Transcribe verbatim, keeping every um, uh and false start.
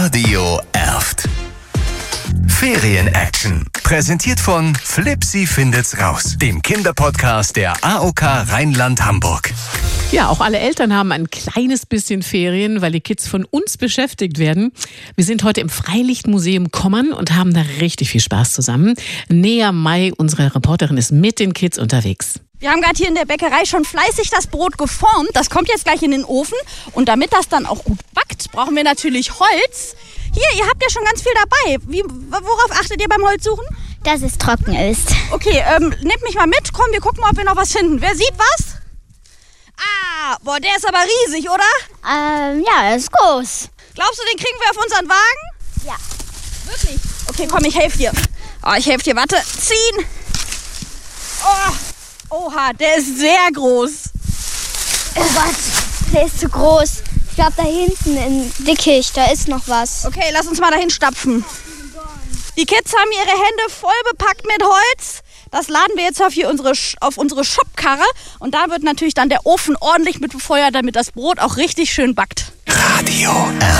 Radio Erft. Ferien-Action. Präsentiert von Flipsi findet's raus, dem Kinderpodcast der A O K Rheinland-Hamburg. Ja, auch alle Eltern haben ein kleines bisschen Ferien, weil die Kids von uns beschäftigt werden. Wir sind heute im Freilichtmuseum Kommern und haben da richtig viel Spaß zusammen. Nea May, unsere Reporterin, ist mit den Kids unterwegs. Wir haben gerade hier in der Bäckerei schon fleißig das Brot geformt. Das kommt jetzt gleich in den Ofen. Und damit das dann auch gut backt, brauchen wir natürlich Holz. Hier, ihr habt ja schon ganz viel dabei. Wie, worauf achtet ihr beim Holzsuchen? Dass es trocken ist. Okay, ähm, nehmt mich mal mit. Komm, wir gucken mal, ob wir noch was finden. Wer sieht was? Ah, boah, der ist aber riesig, oder? Ähm, ja, er ist groß. Glaubst du, den kriegen wir auf unseren Wagen? Ja. Wirklich? Okay, komm, ich helfe dir. Oh, ich helfe dir. Warte, ziehen. Oh, oha, der ist sehr groß. Oh Gott, der ist zu groß. Ich glaube, da hinten im Dickicht, da ist noch was. Okay, lass uns mal dahin stapfen. Die Kids haben ihre Hände voll bepackt mit Holz. Das laden wir jetzt auf, hier unsere, auf unsere Schubkarre. Und da wird natürlich dann der Ofen ordentlich mit befeuert, damit das Brot auch richtig schön backt. Radio Erft.